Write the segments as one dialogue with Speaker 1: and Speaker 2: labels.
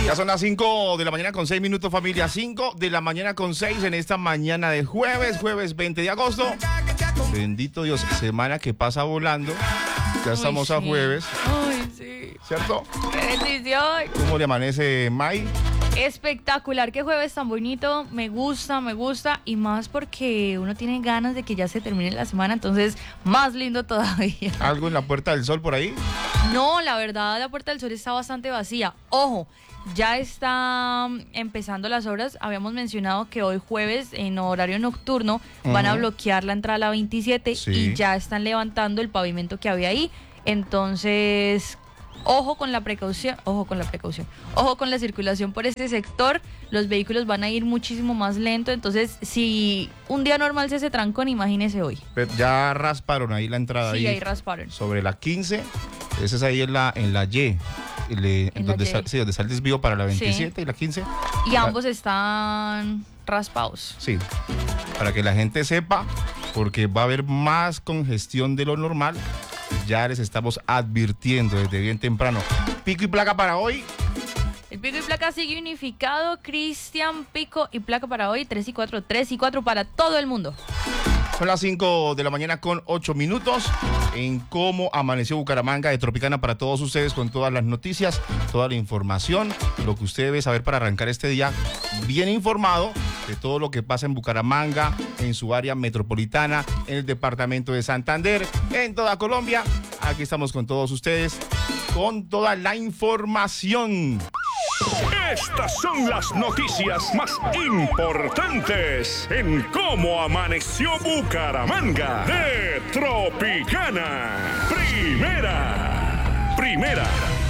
Speaker 1: Ya son las 5 de la mañana con 6 minutos, familia. 5 de la mañana con 6 en esta mañana de jueves 20 de agosto. Bendito Dios, semana que pasa volando. Ya estamos a jueves.
Speaker 2: Ay, sí.
Speaker 1: ¿Cierto?
Speaker 2: ¡Qué bendición!
Speaker 1: ¿Cómo le amanece, May?
Speaker 2: Espectacular, qué jueves tan bonito, me gusta y más porque uno tiene ganas de que ya se termine la semana, entonces más lindo todavía.
Speaker 1: ¿Algo en la Puerta del Sol por ahí?
Speaker 2: No, la verdad la Puerta del Sol está bastante vacía. Ojo, ya están empezando las obras, habíamos mencionado que hoy jueves en horario nocturno van a bloquear la entrada a la 27 y ya están levantando el pavimento que había ahí, entonces... Ojo con la circulación por este sector, los vehículos van a ir muchísimo más lento, entonces si un día normal se hace trancón, imagínese hoy.
Speaker 1: Pero ya rasparon ahí la entrada.
Speaker 2: Sí,
Speaker 1: ahí
Speaker 2: rasparon.
Speaker 1: Sobre la 15, esa es ahí en la Y, donde está el desvío para la 27 y la 15.
Speaker 2: Y ambos están raspados.
Speaker 1: Sí, para que la gente sepa, porque va a haber más congestión de lo normal. Ya les estamos advirtiendo desde bien temprano. Pico y placa para hoy.
Speaker 2: El pico y placa sigue unificado. Cristian, pico y placa para hoy. 3 y 4 para todo el mundo.
Speaker 1: Son las 5 de la mañana con 8 minutos en cómo amaneció Bucaramanga de Tropicana para todos ustedes con todas las noticias, toda la información, lo que usted debe saber para arrancar este día bien informado de todo lo que pasa en Bucaramanga, en su área metropolitana, en el departamento de Santander, en toda Colombia. Aquí estamos con todos ustedes, con toda la información.
Speaker 3: Estas son las noticias más importantes en cómo amaneció Bucaramanga de Tropicana. Primera.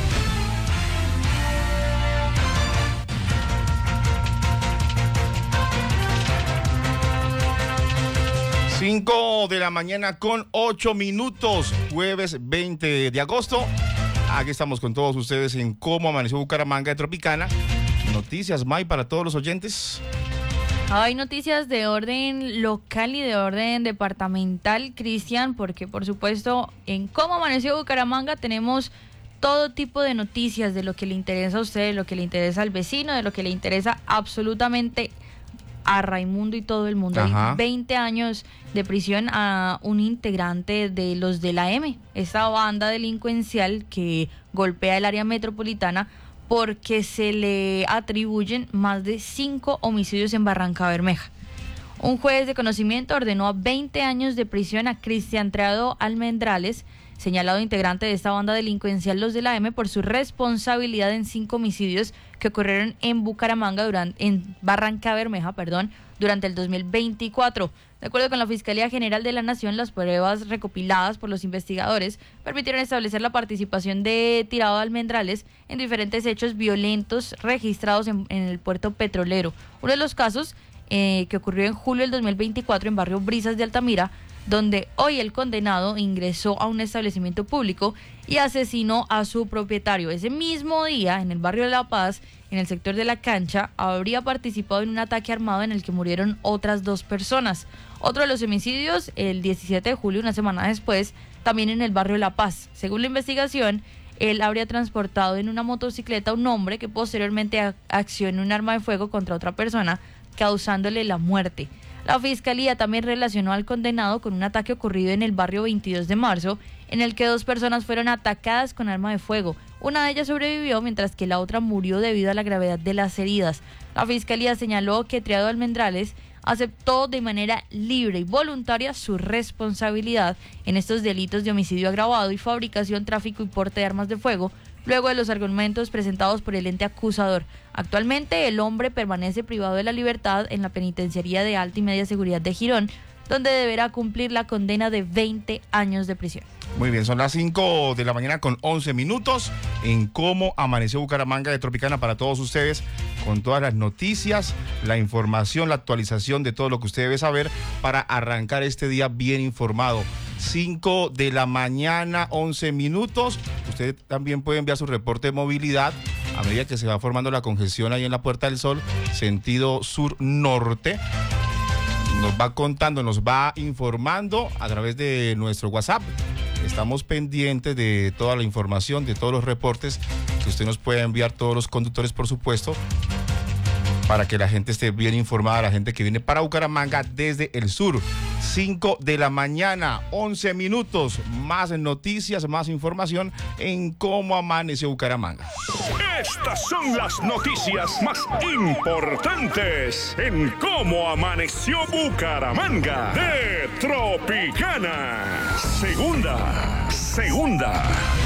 Speaker 1: 5 de la mañana con 8 minutos, jueves 20 de agosto. Aquí estamos con todos ustedes en cómo amaneció Bucaramanga de Tropicana. Noticias, May, para todos los oyentes.
Speaker 2: Hay noticias de orden local y de orden departamental, Cristian, porque por supuesto en cómo amaneció Bucaramanga tenemos todo tipo de noticias de lo que le interesa a usted, de lo que le interesa al vecino, de lo que le interesa absolutamente a Raimundo y todo el mundo. Hay 20 años de prisión a un integrante de los de la M, esta banda delincuencial que golpea el área metropolitana porque se le atribuyen más de 5 homicidios en Barrancabermeja. Un juez de conocimiento ordenó a 20 años de prisión a Cristian Treado Almendrales, señalado integrante de esta banda delincuencial Los de la M, por su responsabilidad en 5 homicidios que ocurrieron en Barrancabermeja, durante el 2024. De acuerdo con la Fiscalía General de la Nación, las pruebas recopiladas por los investigadores permitieron establecer la participación de Tirado Almendrales en diferentes hechos violentos registrados en el puerto petrolero. Uno de los casos que ocurrió en julio del 2024 en barrio Brisas de Altamira, donde hoy el condenado ingresó a un establecimiento público y asesinó a su propietario. Ese mismo día, en el barrio de La Paz, en el sector de La Cancha, habría participado en un ataque armado en el que murieron otras 2 personas. Otro de los homicidios, el 17 de julio, una semana después, también en el barrio de La Paz. Según la investigación, él habría transportado en una motocicleta a un hombre que posteriormente accionó un arma de fuego contra otra persona, causándole la muerte. La Fiscalía también relacionó al condenado con un ataque ocurrido en el barrio 22 de marzo, en el que 2 personas fueron atacadas con arma de fuego. Una de ellas sobrevivió, mientras que la otra murió debido a la gravedad de las heridas. La Fiscalía señaló que Triado Almendrales aceptó de manera libre y voluntaria su responsabilidad en estos delitos de homicidio agravado y fabricación, tráfico y porte de armas de fuego, luego de los argumentos presentados por el ente acusador. Actualmente, el hombre permanece privado de la libertad en la penitenciaría de alta y media seguridad de Girón, donde deberá cumplir la condena de 20 años de prisión.
Speaker 1: Muy bien, son las 5 de la mañana con 11 minutos en cómo amaneció Bucaramanga de Tropicana para todos ustedes, con todas las noticias, la información, la actualización de todo lo que usted debe saber para arrancar este día bien informado. 5 de la mañana, 11 minutos. Usted también puede enviar su reporte de movilidad a medida que se va formando la congestión ahí en la Puerta del Sol, sentido sur-norte. Nos va contando, nos va informando a través de nuestro WhatsApp. Estamos pendientes de toda la información, de todos los reportes que usted nos pueda enviar todos los conductores, por supuesto, para que la gente esté bien informada, la gente que viene para Bucaramanga desde el sur. 5 de la mañana, 11 minutos, más noticias, más información en cómo amaneció Bucaramanga.
Speaker 3: Estas son las noticias más importantes en cómo amaneció Bucaramanga de Tropicana. Segunda.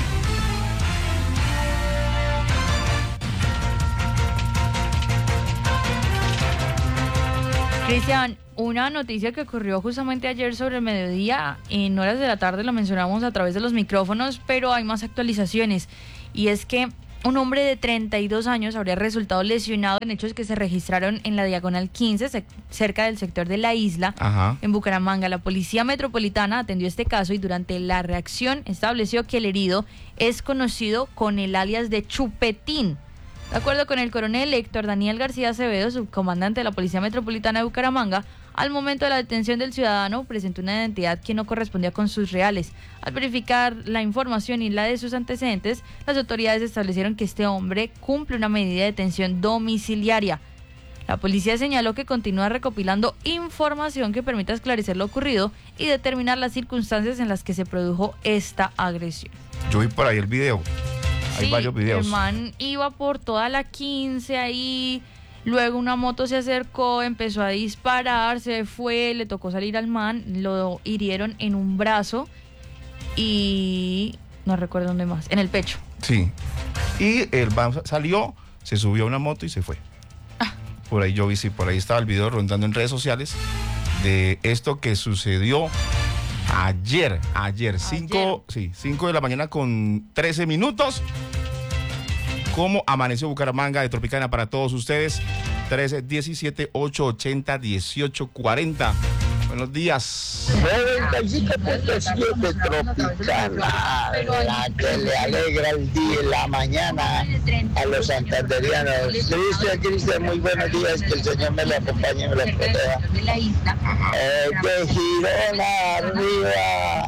Speaker 2: Cristian, una noticia que ocurrió justamente ayer sobre el mediodía, en horas de la tarde, lo mencionamos a través de los micrófonos, pero hay más actualizaciones. Y es que un hombre de 32 años habría resultado lesionado en hechos que se registraron en la Diagonal 15, cerca del sector de La Isla, en Bucaramanga. La Policía Metropolitana atendió este caso y durante la reacción estableció que el herido es conocido con el alias de Chupetín. De acuerdo con el coronel Héctor Daniel García Acevedo, subcomandante de la Policía Metropolitana de Bucaramanga, al momento de la detención del ciudadano presentó una identidad que no correspondía con sus reales. Al verificar la información y la de sus antecedentes, las autoridades establecieron que este hombre cumple una medida de detención domiciliaria. La policía señaló que continúa recopilando información que permita esclarecer lo ocurrido y determinar las circunstancias en las que se produjo esta agresión.
Speaker 1: Yo vi por ahí el video. Hay varios videos.
Speaker 2: El man iba por toda la 15 ahí, luego una moto se acercó, empezó a disparar, se fue, le tocó salir al man, lo hirieron en un brazo y no recuerdo dónde más, en el pecho.
Speaker 1: Sí, y el man salió, se subió a una moto y se fue. Por ahí yo vi, sí, por ahí estaba el video rondando en redes sociales de esto que sucedió ayer, 5 de la mañana con 13 minutos. ¿Cómo amaneció Bucaramanga de Tropicana para todos ustedes? 317-880-1840. Buenos días.
Speaker 4: 97.7 Tropicana, la que le alegra el día y la mañana a los santanderianos. Cristian, muy buenos días, que el Señor me lo acompañe y me lo proteja. De Girón arriba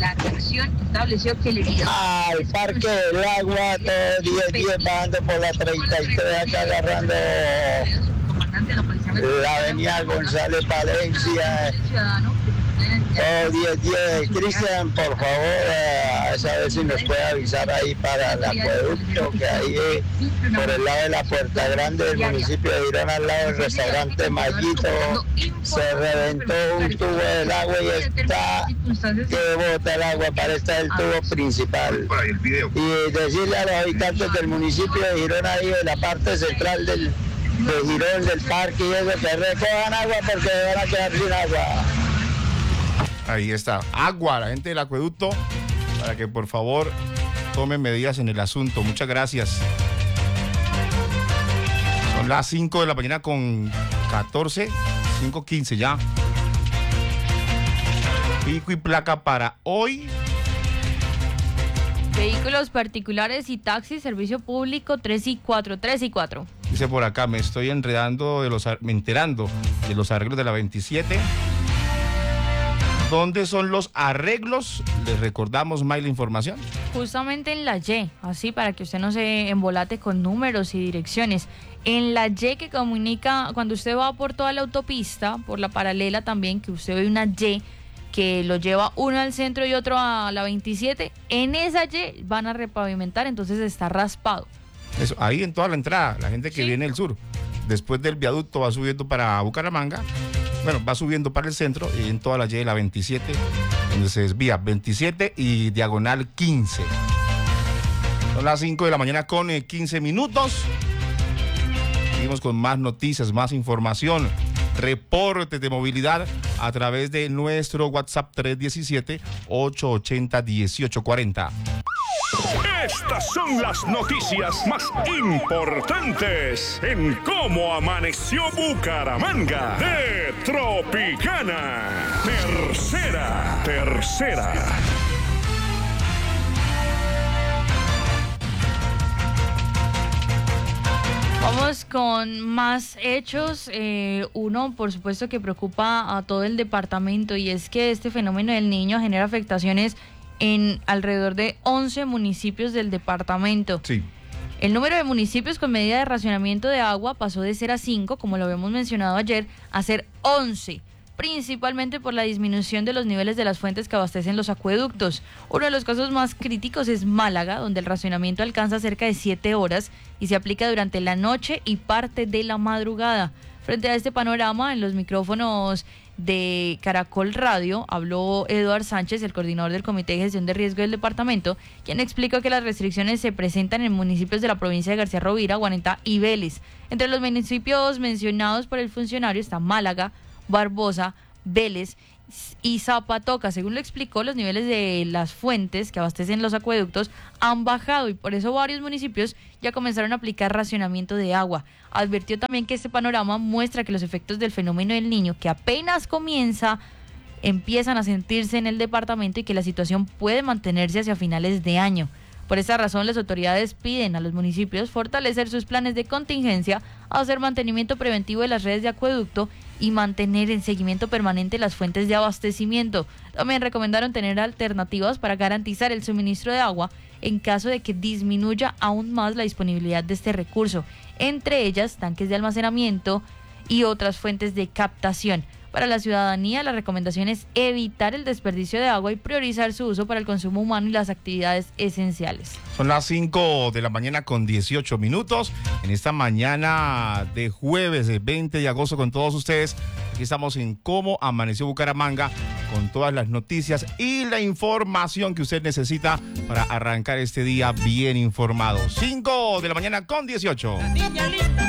Speaker 4: al Parque del Agua, todo 10 bajando por la 33, acá agarrando la avenida González Valencia, todo 10. Cristian, por favor, a saber si nos puede avisar ahí para el acueducto, que ahí por el lado de la Puerta Grande del municipio de Girón, al lado del restaurante Mallito, se reventó un tubo del agua y está que bota el agua para estar el tubo principal. Y decirle a los habitantes del municipio de Girón, ahí de la parte central de Girón, del parque y eso, que recojan agua porque van a quedar sin agua.
Speaker 1: Ahí está, agua, la gente del acueducto, para que por favor tomen medidas en el asunto. Muchas gracias. Son las 5 de la mañana con 14, 5:15 ya. Pico y placa para hoy.
Speaker 2: Vehículos particulares y taxis, servicio público 3 y 4.
Speaker 1: Dice por acá, me estoy enterando de los arreglos de la 27. ¿Dónde son los arreglos? Les recordamos más la información.
Speaker 2: Justamente en la Y, así para que usted no se embolate con números y direcciones. En la Y que comunica, cuando usted va por toda la autopista, por la paralela también, que usted ve una Y que lo lleva uno al centro y otro a la 27, en esa Y van a repavimentar, entonces está raspado.
Speaker 1: Eso, ahí en toda la entrada, la gente que viene del sur, después del viaducto va subiendo para Bucaramanga, bueno, va subiendo para el centro y en toda la Y de la 27, donde se desvía 27 y diagonal 15. Son las 5 de la mañana con 15 minutos. Seguimos con más noticias, más información, reportes de movilidad a través de nuestro WhatsApp 317-880-1840.
Speaker 3: Estas son las noticias más importantes en cómo amaneció Bucaramanga de Tropicana. Tercera.
Speaker 2: Vamos con más hechos. Uno, por supuesto, que preocupa a todo el departamento, y es que este fenómeno del Niño genera afectaciones en alrededor de 11 municipios del departamento.
Speaker 1: Sí.
Speaker 2: El número de municipios con medida de racionamiento de agua pasó de ser a 5, como lo habíamos mencionado ayer, a ser 11, principalmente por la disminución de los niveles de las fuentes que abastecen los acueductos. Uno de los casos más críticos es Málaga, donde el racionamiento alcanza cerca de 7 horas y se aplica durante la noche y parte de la madrugada. Frente a este panorama, en los micrófonos de Caracol Radio habló Eduard Sánchez, el coordinador del Comité de Gestión de Riesgo del departamento, quien explicó que las restricciones se presentan en municipios de la provincia de García Rovira, Guarenta y Vélez. Entre los municipios mencionados por el funcionario está Málaga, Barbosa, Vélez y Zapatoca. Según lo explicó, los niveles de las fuentes que abastecen los acueductos han bajado y por eso varios municipios ya comenzaron a aplicar racionamiento de agua. Advirtió también que este panorama muestra que los efectos del fenómeno del Niño, que apenas comienza, empiezan a sentirse en el departamento y que la situación puede mantenerse hacia finales de año. Por esa razón, las autoridades piden a los municipios fortalecer sus planes de contingencia, hacer mantenimiento preventivo de las redes de acueducto y mantener en seguimiento permanente las fuentes de abastecimiento. También recomendaron tener alternativas para garantizar el suministro de agua en caso de que disminuya aún más la disponibilidad de este recurso, entre ellas tanques de almacenamiento y otras fuentes de captación. Para la ciudadanía, la recomendación es evitar el desperdicio de agua y priorizar su uso para el consumo humano y las actividades esenciales.
Speaker 1: Son las 5 de la mañana con 18 minutos. En esta mañana de jueves, el 20 de agosto, con todos ustedes. Aquí estamos en Cómo Amaneció Bucaramanga, con todas las noticias y la información que usted necesita para arrancar este día bien informado. 5 de la mañana con 18.
Speaker 5: La niña linda.